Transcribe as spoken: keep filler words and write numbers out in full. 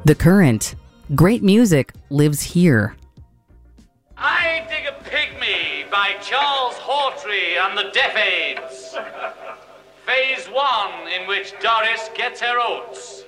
The Current. Great music lives here. I Dig a Pygmy by Charles Hawtrey and the Deaf Aids. Phase one, in which Doris gets her oats.